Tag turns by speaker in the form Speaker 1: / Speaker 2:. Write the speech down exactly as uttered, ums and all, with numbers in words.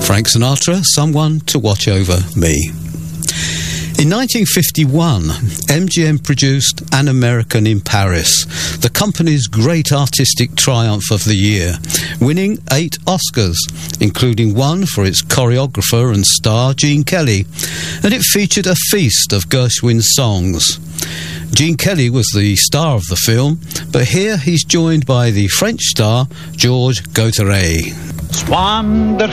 Speaker 1: Frank Sinatra, Someone to Watch Over Me. In nineteen fifty-one, M G M produced An American in Paris, the company's great artistic triumph of the year, winning eight Oscars, including one for its choreographer and star, Gene Kelly, and it featured a feast of Gershwin's songs. Gene Kelly was the star of the film, but here he's joined by the French star, Georges Gauthier.
Speaker 2: Swan der